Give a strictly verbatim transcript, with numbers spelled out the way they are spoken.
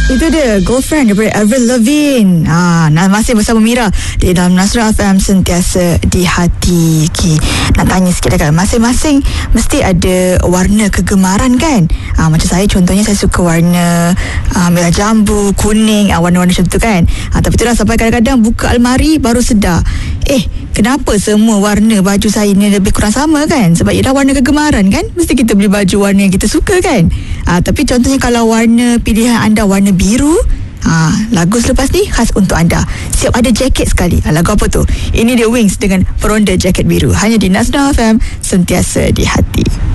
Itu dia Girlfriend daripada Avril Lavigne. Ah, nah, masih bersama Mira di dalam Nasrah F M, sentiasa di hati. Okay. Nak tanya sikit kan, masing-masing mesti ada warna kegemaran kan? Ah, macam saya contohnya, saya suka warna ah, merah jambu, kuning, ah, warna-warna macam tu kan. Ah, tapi itulah sampai kadang-kadang buka almari baru sedar, eh kenapa semua warna baju saya ni lebih kurang sama kan? Sebab ia dah warna kegemaran kan, mesti kita beli baju warna yang kita suka kan. Ah, tapi contohnya kalau warna pilihan anda warna biru, ha, lagu selepas ni khas untuk anda. Siap ada jaket sekali. Ha, lagu apa tu? Ini dia Wings dengan Peronda Jaket Biru. Hanya di Nasdaq F M, sentiasa di hati.